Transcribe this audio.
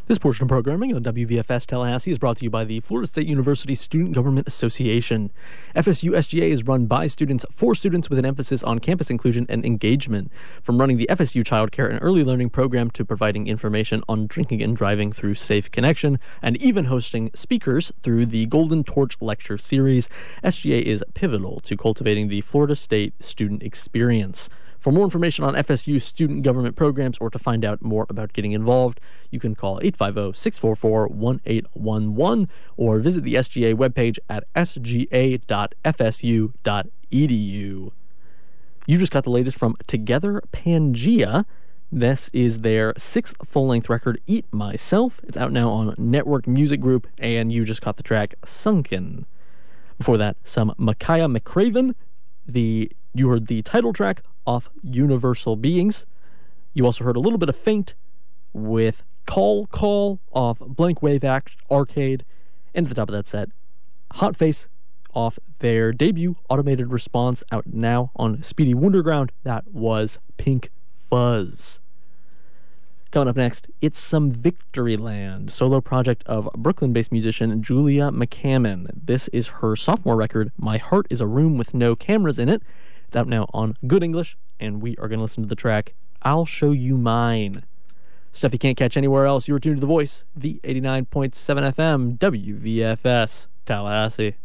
This portion of programming on WVFS Tallahassee is brought to you by the Florida State University Student Government Association. FSU SGA is run by students for students with an emphasis on campus inclusion and engagement. From running the FSU Child Care and Early Learning Program to providing information on drinking and driving through Safe Connection, and even hosting speakers through the Golden Torch Lecture Series, SGA is pivotal to cultivating the Florida State student experience. For more information on FSU student government programs or to find out more about getting involved, you can call 850-644-1811 or visit the SGA webpage at sga.fsu.edu. You just got the latest from Together Pangea. This is their sixth full-length record, Eat Myself. It's out now on Network Music Group, and you just caught the track Sunken. Before that, some Micaiah McCraven. You heard the title track off Universal Beings. You also heard a little bit of Faint with Call off Blank Wave Arcade. And at the top of that set, Hot Face off their debut Automated Response, out now on Speedy Wonderground. That was Pink Fuzz. Coming up next, it's some Victoryland, solo project of Brooklyn-based musician Julia McCammon. This is her sophomore record, My Heart is a Room with No Cameras in It. It's out now on Good English, and we are going to listen to the track, I'll Show You Mine. Stuff you can't catch anywhere else. You're tuned to The Voice, the 89.7 FM, WVFS, Tallahassee.